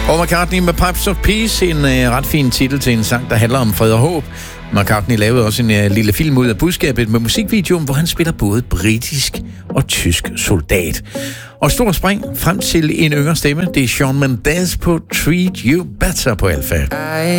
Og McCartney med Pipes of Peace, en ret fin titel til en sang, der handler om fred og håb. McCartney lavede også en lille film ud af budskabet med musikvideoen, hvor han spiller både britisk og tysk soldat. Og stor spring frem til en yngre stemme, det er Shawn Mendes på Treat You Better på Alpha.